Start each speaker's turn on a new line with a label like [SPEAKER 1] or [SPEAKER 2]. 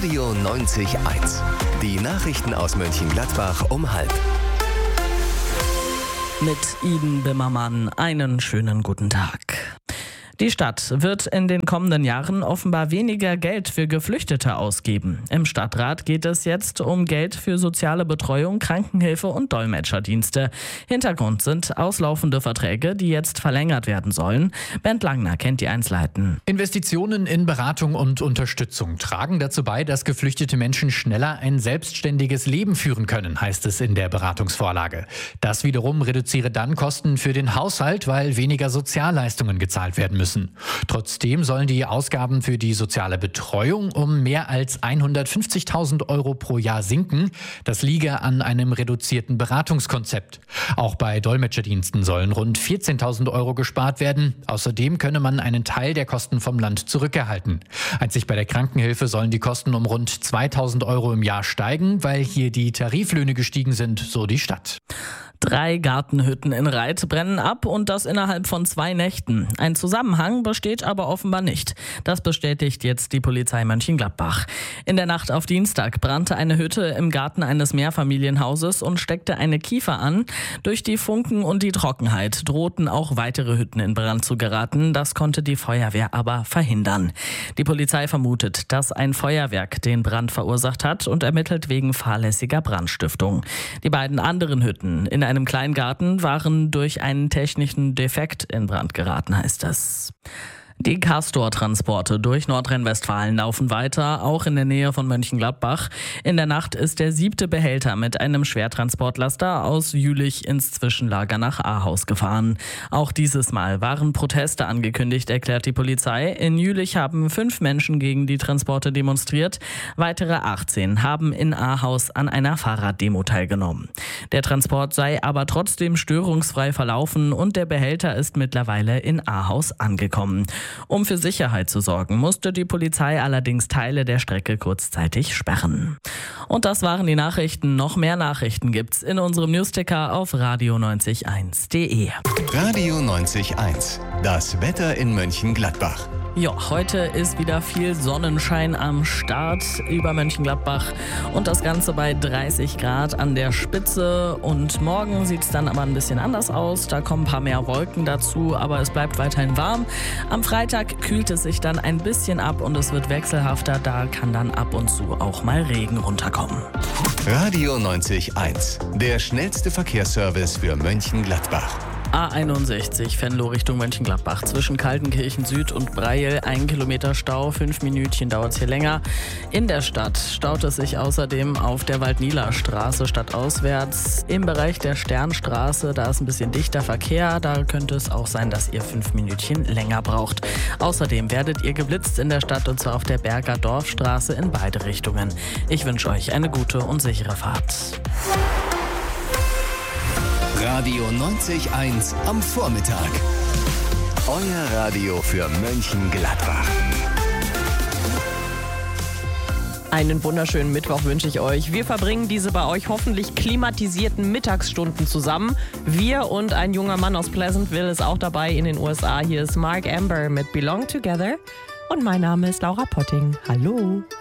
[SPEAKER 1] Radio 90.1. Die Nachrichten aus Mönchengladbach um 12:30.
[SPEAKER 2] Mit Iden Bimmermann einen schönen guten Tag. Die Stadt wird in den kommenden Jahren offenbar weniger Geld für Geflüchtete ausgeben. Im Stadtrat geht es jetzt um Geld für soziale Betreuung, Krankenhilfe und Dolmetscherdienste. Hintergrund sind auslaufende Verträge, die jetzt verlängert werden sollen. Bernd Langner kennt die Einzelheiten.
[SPEAKER 3] Investitionen in Beratung und Unterstützung tragen dazu bei, dass geflüchtete Menschen schneller ein selbstständiges Leben führen können, heißt es in der Beratungsvorlage. Das wiederum reduziere dann Kosten für den Haushalt, weil weniger Sozialleistungen gezahlt werden müssen. Trotzdem sollen die Ausgaben für die soziale Betreuung um mehr als 150.000 Euro pro Jahr sinken. Das liege an einem reduzierten Beratungskonzept. Auch bei Dolmetscherdiensten sollen rund 14.000 Euro gespart werden. Außerdem könne man einen Teil der Kosten vom Land zurückerhalten. Einzig bei der Krankenhilfe sollen die Kosten um rund 2.000 Euro im Jahr steigen, weil hier die Tariflöhne gestiegen sind, so die Stadt.
[SPEAKER 2] 3 Gartenhütten in Reit brennen ab und das innerhalb von 2 Nächten. Ein Zusammenhang besteht aber offenbar nicht. Das bestätigt jetzt die Polizei Mönchengladbach. In der Nacht auf Dienstag brannte eine Hütte im Garten eines Mehrfamilienhauses und steckte eine Kiefer an. Durch die Funken und die Trockenheit drohten auch weitere Hütten in Brand zu geraten. Das konnte die Feuerwehr aber verhindern. Die Polizei vermutet, dass ein Feuerwerk den Brand verursacht hat und ermittelt wegen fahrlässiger Brandstiftung. Die beiden anderen Hütten in einem Kleingarten waren durch einen technischen Defekt in Brand geraten, heißt es. Die Castor-Transporte durch Nordrhein-Westfalen laufen weiter, auch in der Nähe von Mönchengladbach. In der Nacht ist der 7. Behälter mit einem Schwertransportlaster aus Jülich ins Zwischenlager nach Ahaus gefahren. Auch dieses Mal waren Proteste angekündigt, erklärt die Polizei. In Jülich haben 5 Menschen gegen die Transporte demonstriert. Weitere 18 haben in Ahaus an einer Fahrraddemo teilgenommen. Der Transport sei aber trotzdem störungsfrei verlaufen und der Behälter ist mittlerweile in Ahaus angekommen. Um für Sicherheit zu sorgen, musste die Polizei allerdings Teile der Strecke kurzzeitig sperren. Und das waren die Nachrichten. Noch mehr Nachrichten gibt's in unserem Newsticker auf radio901.de.
[SPEAKER 1] Radio 90.1. Das Wetter in Mönchengladbach.
[SPEAKER 2] Ja, heute ist wieder viel Sonnenschein am Start über Mönchengladbach und das Ganze bei 30 Grad an der Spitze. Und morgen sieht es dann aber ein bisschen anders aus. Da kommen ein paar mehr Wolken dazu, aber es bleibt weiterhin warm. Am Freitag kühlt es sich dann ein bisschen ab und es wird wechselhafter. Da kann dann ab und zu auch mal Regen runterkommen.
[SPEAKER 1] Radio 90.1. Der schnellste Verkehrsservice für Mönchengladbach.
[SPEAKER 2] A61 Venlo Richtung Mönchengladbach. Zwischen Kaltenkirchen Süd und Breil 1 Kilometer Stau, 5 Minütchen dauert es hier länger. In der Stadt staut es sich außerdem auf der Waldnieler Straße stadtauswärts. Im Bereich der Sternstraße, da ist ein bisschen dichter Verkehr. Da könnte es auch sein, dass ihr 5 Minütchen länger braucht. Außerdem werdet ihr geblitzt in der Stadt und zwar auf der Berger Dorfstraße in beide Richtungen. Ich wünsche euch eine gute und sichere Fahrt.
[SPEAKER 1] Radio 90.1 am Vormittag. Euer Radio für Mönchengladbach.
[SPEAKER 4] Einen wunderschönen Mittwoch wünsche ich euch. Wir verbringen diese bei euch hoffentlich klimatisierten Mittagsstunden zusammen. Wir und ein junger Mann aus Pleasantville ist auch dabei in den USA. Hier ist Mark Amber mit Belong Together. Und mein Name ist Laura Potting. Hallo.